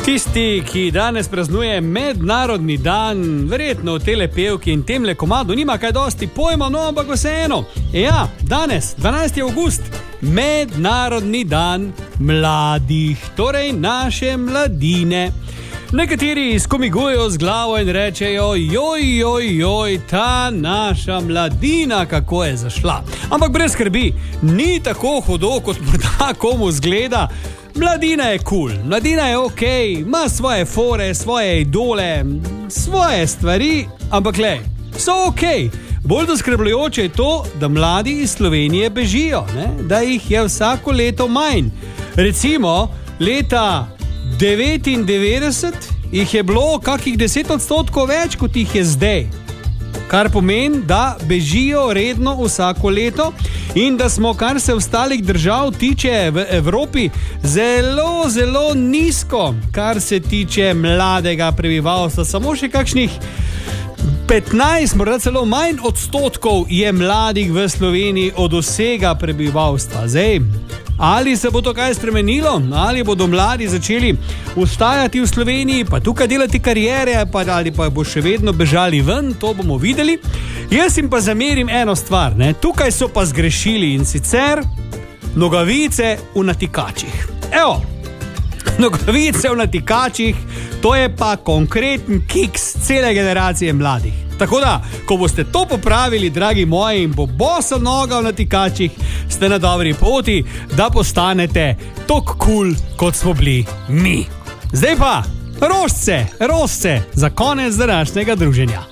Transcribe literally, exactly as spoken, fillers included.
Tisti, ki danes praznuje mednarodni dan, verjetno v tele pevki in temle komadu nima kaj dosti pojma, no ampak vseeno. Ja, danes, dvanajsti avgust, mednarodni dan mladih, torej naše mladine. Nekateri skomigujejo z glavo in rečejo, joj, joj, joj, ta naša mladina, kako je zašla. Ampak brez skrbi, ni tako hudo, kot morda komu zgleda. Mladina je kul, cool, mladina je ok, ima svoje fore, svoje idole, svoje stvari, ampak lej, so ok. Bolj zaskrbljujoče je to, da mladi iz Slovenije bežijo, ne? Da jih je vsako leto manj. Recimo, leta devetindevetdeset jih je bilo kakih deset odstotkov več, kot jih je zdaj. Kar pomeni, da bežijo redno vsako leto in da smo, kar se ostalih držav tiče v Evropi, zelo, zelo nizko, kar se tiče mladega prebivalstva. Samo še kakšnih petnajst, morda celo manj odstotkov je mladih v Sloveniji od vsega prebivalstva. Zdaj, ali se bo to kaj spremenilo, ali bodo mladi začeli ustajati v Sloveniji, pa tukaj delati karijere, pa, ali pa bo še vedno bežali ven, to bomo videli. Jaz jim pa zamerim eno stvar, ne? Tukaj so pa zgrešili in sicer nogavice v natikačih. Evo, nogavice v natikačih, to je pa konkreten kiks cele generacije mladih. Tako da, ko boste to popravili, dragi moji, in bo bosa noga v natikačih, ste na dobri poti, da postanete tok kul, kot smo bili mi. Zdaj pa, rožce, rožce, za konec današnjega druženja.